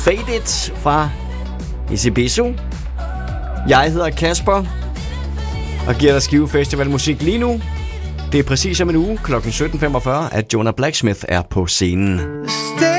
Fade It fra Isibiso. Jeg hedder Kasper og giver dig Skive Festival musik lige nu. Det er præcis om en uge, kl. 17.45, at Jonah Blacksmith er på scenen.